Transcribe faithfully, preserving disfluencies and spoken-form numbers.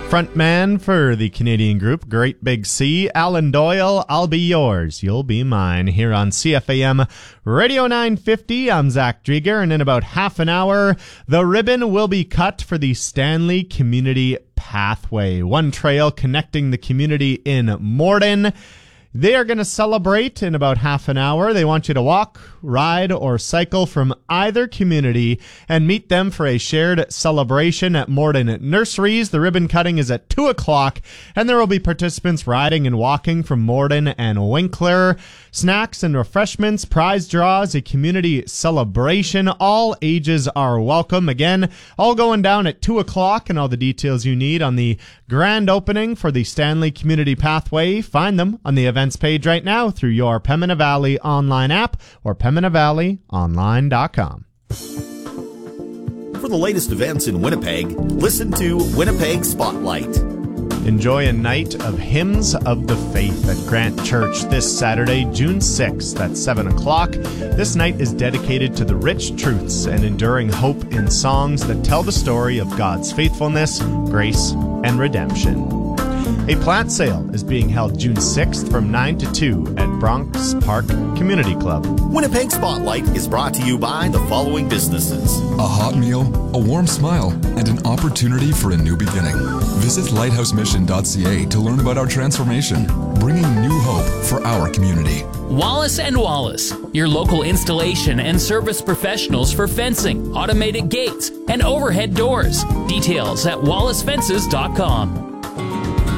Frontman for the Canadian group Great Big Sea, Alan Doyle, I'll Be Yours, You'll Be Mine, here on C F A M Radio nine fifty. I'm Zach Drieger, and in about half an hour, the ribbon will be cut for the Stanley Community Pathway, one trail connecting the community in Morden. They are going to celebrate in about half an hour. They want you to walk, ride, or cycle from either community and meet them for a shared celebration at Morden Nurseries. The ribbon cutting is at two o'clock, and there will be participants riding and walking from Morden and Winkler. Snacks and refreshments, prize draws, a community celebration. All ages are welcome. Again, all going down at two o'clock, and all the details you need on the grand opening for the Stanley Community Pathway. Find them on the events page right now through your Pembina Valley online app or pembina valley online dot com. For the latest events in Winnipeg, listen to Winnipeg Spotlight. Enjoy a night of Hymns of the Faith at Grant Church this Saturday, June sixth at seven o'clock. This night is dedicated to the rich truths and enduring hope in songs that tell the story of God's faithfulness, grace, and redemption. A plant sale is being held June sixth from nine to two at Bronx Park Community Club. Winnipeg Spotlight is brought to you by the following businesses: a hot meal, a warm smile, and an opportunity for a new beginning. Visit lighthouse mission dot c a to learn about our transformation, bringing new hope for our community. Wallace and Wallace, your local installation and service professionals for fencing, automated gates, and overhead doors. Details at wallace fences dot com.